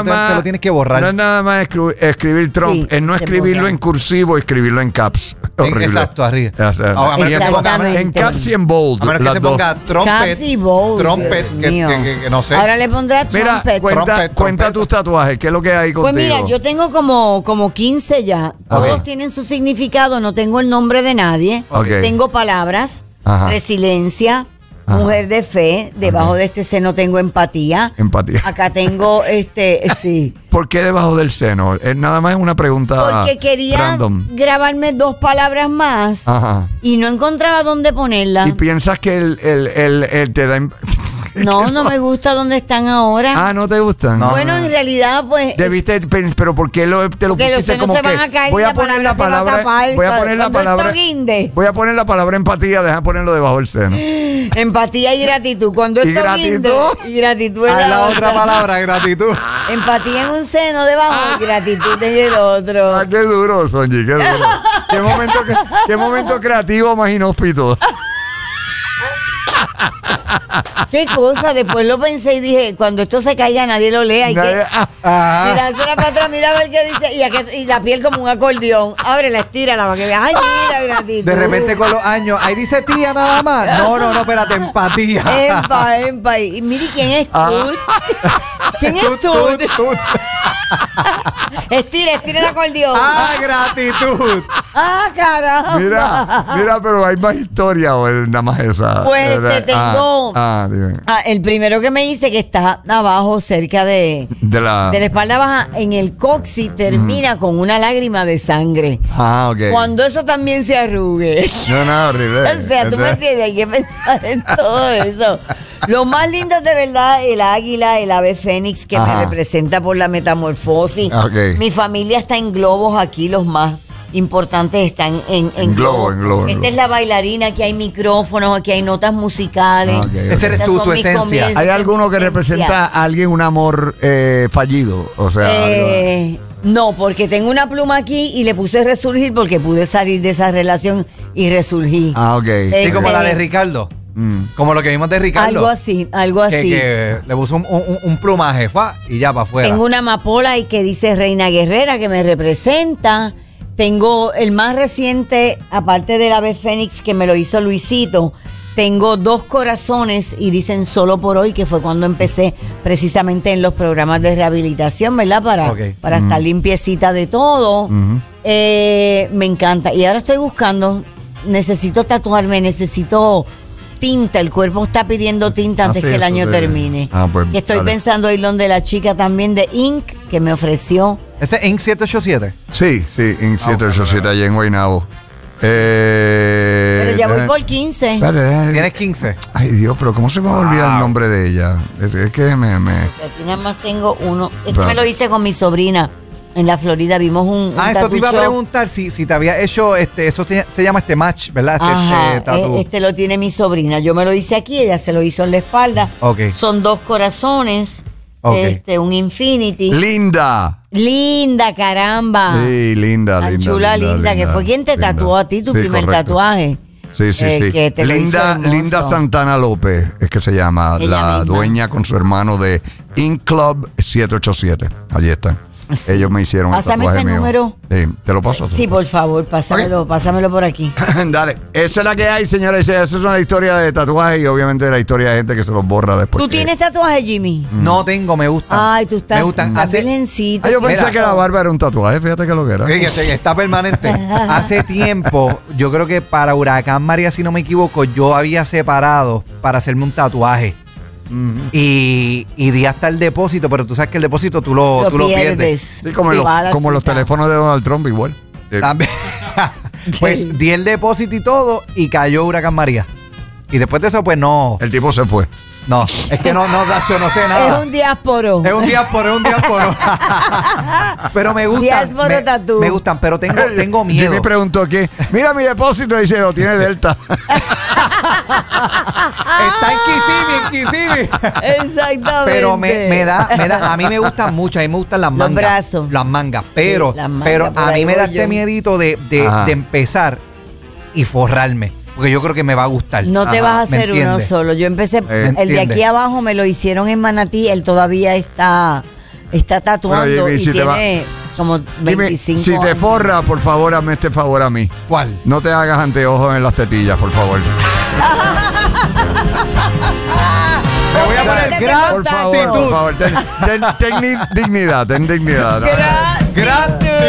te lo tienes que borrar. No es nada más escribir Trump, Sí, es no se escribirlo borra. en cursivo y escribirlo en caps. Horrible. Exacto, arriba. O sea, A menos que se ponga- Exactamente. en caps y en bold. A menos que las se dos. ponga Caps y bold, Trumpet, Dios mío. que no sé. Ahora le pondrá Mira, trumpet. Trumpet. cuenta tus tatuajes. ¿Qué es lo que hay contigo? Pues mira, yo tengo como 15 ya. Todos tienen su significado. No tengo el nombre de nadie. Ok. Tengo palabras, Ajá. resiliencia, Ajá. mujer de fe. Debajo de este seno tengo empatía. Empatía. Acá tengo sí. ¿Por qué debajo del seno? Nada más es una pregunta Porque quería random. grabarme 2 palabras más Ajá. y no encontraba dónde ponerlas. ¿Y piensas que el te da... No me gusta dónde están ahora. Ah, ¿no te gustan? No. Bueno, en realidad, pues. Debiste, pero ¿por qué te lo Porque los pusiste senos como se van que a caer voy y a la poner la palabra se va a palabra, tapar voy a poner la cuando esto palabra, guinde? voy a poner la palabra empatía, deja ponerlo debajo del seno. Empatía y gratitud. Cuando ¿Y esto guinde, gratitud? y gratitud es Ah, la otra palabra, gratitud. Empatía en un seno debajo y gratitud en el otro. Ah, qué duro, Sonji, qué duro. Qué momento creativo más inhóspito. Qué cosa. Después lo pensé y dije, cuando esto se caiga nadie lo lea. Hay que tirársela para atrás, mira a ver qué dice. Y la piel como un acordeón. Ábrela, estírala para que veas. Ay, mira, gratitud. De repente con los años, ahí dice tía nada más. No, espérate, empatía. Empa. Y mire, ¿quién es Tut? ¿Quién es Tut? Estira el acordeón. Ah, gratitud. Ah, caramba. Mira, pero hay más historia o es nada más esa. Pues te tengo. Dime. El primero que me dice que está abajo, cerca de la espalda baja, en el coxis, termina con una lágrima de sangre. Ah, ok. Cuando eso también se arrugue. No, horrible. O sea, tú me entiendes, hay que pensar en todo eso. Lo más lindo es de verdad el águila, el ave fénix que Ajá. me representa por la metamorfosis. Ok. Mi familia está en globos aquí, los más importantes están en globo, en globo. Esta es la bailarina, aquí hay micrófonos, aquí hay notas musicales. Ok, Ese eres Estas tú, son tu mis esencia. comienzos, ¿Hay alguno que mi representa a alguien un amor fallido? O sea, no, porque tengo una pluma aquí y le puse resurgir porque pude salir de esa relación y resurgí. ok. Sí, como la de Ricardo. Como lo que vimos de Ricardo. Algo así. Que le puso un plumaje, y ya para afuera. Tengo una amapola y que dice Reina Guerrera que me representa. Tengo el más reciente, aparte del ave fénix que me lo hizo Luisito. Tengo 2 corazones y dicen solo por hoy, que fue cuando empecé precisamente en los programas de rehabilitación, ¿verdad? Para estar limpiecita de todo. Me encanta. Y ahora estoy buscando, necesito tatuarme, necesito tinta. El cuerpo está pidiendo tinta antes sí, que el eso año sí. termine. Pues, y estoy dale. pensando ir donde la chica también de Ink, que me ofreció. ¿Ese es Inc. 787? Sí, en 787 allá en Guaynabo. Pero ya voy por 15. Espérate, déjame- Tienes 15. Ay, Dios, pero ¿cómo se me va a olvidar el nombre de ella? Es que me... Aquí nada más tengo uno. Este Pero- me lo hice con mi sobrina en la Florida. Vimos un Eso te iba a tattoo shop. preguntar si te había hecho eso se llama match, ¿verdad? Ajá, Tatu. este lo tiene mi sobrina. Yo me lo hice aquí, ella se lo hizo en la espalda. Ok. Son 2 corazones, Ok. un infinity. Linda. Linda, caramba. Sí, linda, Tan linda. chula, linda, que fue quien te linda. tatuó a ti tu Sí, primer correcto. tatuaje. Sí. Que te lo hizo Linda, hermoso. Linda Santana López es que se llama, Ella la misma. dueña con su hermano de Ink Club 787. Allí están. Sí. Ellos me hicieron Pásame el tatuaje ese mío. número. Sí, te lo paso. Sí, por favor, pásamelo por aquí. Dale, esa es la que hay, señores. Esa es una historia de tatuajes y obviamente la historia de gente que se los borra después. ¿Tú tienes tatuaje, Jimmy? No tengo, me gustan. Ay, tú estás, Me gustan. estás virgencito. Yo pensé Mira. que la barba era un tatuaje, fíjate que lo que era. Está permanente. Hace tiempo, yo creo que para Huracán María, si no me equivoco, yo había separado para hacerme un tatuaje. Y di hasta el depósito, pero tú sabes que el depósito tú lo pierdes. Sí, como, Sí, los, va a la como los cita. teléfonos de Donald Trump, igual. También. Pues di el depósito y todo y cayó Huracán María. Y después de eso, pues no. El tipo se fue. No, es que Nacho, no sé nada. Es un diásporo. Es un diásporo. Pero me gustan. Diásporo tatú. Me gustan, pero tengo miedo. Jimmy preguntó aquí, mira mi depósito y dice, lo tiene Delta. Está en Kissimmee. Exactamente. Pero me da, a mí me gustan mucho, a mí me gustan las Los mangas. brazos. Las mangas, pero, Sí, las mangas, pero por a ahí mí me da voy este yo. miedito de empezar y forrarme. Porque yo creo que me va a gustar. No te Ajá, vas a ¿me hacer uno entiendes? solo. Yo empecé, el de entiende. aquí abajo me lo hicieron en Manatí, él todavía está está tatuando Jimmy, y si te tiene como Jimmy, 25 si te años. forra, por favor, hazme este favor a mí. ¿Cuál? No te hagas anteojos en las tetillas, por favor. Me voy a poner Déjate gran Por favor, actitud. por favor. Ten dignidad, ten dignidad. Gratitud.